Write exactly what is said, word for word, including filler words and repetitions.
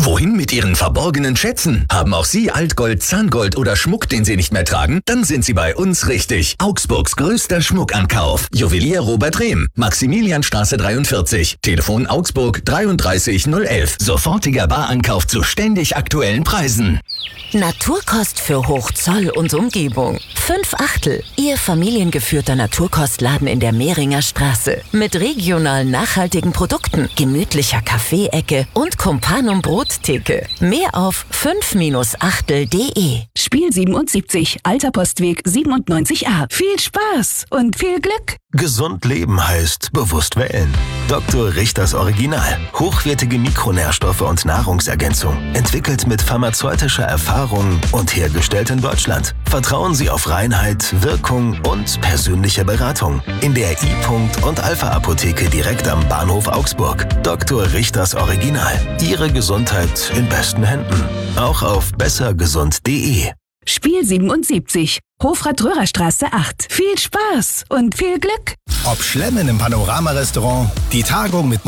Wohin mit Ihren verborgenen Schätzen? Haben auch Sie Altgold, Zahngold oder Schmuck, den Sie nicht mehr tragen? Dann sind Sie bei uns richtig. Augsburgs größter Schmuckankauf. Juwelier Robert Rehm, Maximilianstraße dreiundvierzig. Telefon Augsburg dreiunddreißig null elf. Sofortiger Barankauf zu ständig aktuellen Preisen. Naturkost für Hochzoll und Umgebung. Fünf Achtel. Ihr familiengeführter Naturkostladen in der Mehringer Straße. Mit regionalen nachhaltigen Produkten, gemütlicher Kaffeeecke und Companum Brottheke. Mehr auf fünf achtel punkt de. Spiel siebenundsiebzig, Alter Postweg siebenundneunzig a. Viel Spaß und viel Glück! Gesund leben heißt bewusst wählen. Doktor Richters Original. Hochwertige Mikronährstoffe und Nahrungsergänzung. Entwickelt mit pharmazeutischer Erfahrung und hergestellt in Deutschland. Vertrauen Sie auf Reinheit, Wirkung und persönliche Beratung. In der I- und Alpha-Apotheke direkt am Bahnhof Augsburg. Doktor Richters Original. Ihre Gesundheit in besten Händen. Auch auf besser gesund punkt de. Spiel siebenundsiebzig, Hofrat-Röhrer-Straße acht. Viel Spaß und viel Glück! Ob Schlemmen im Panorama-Restaurant, die Tagung mit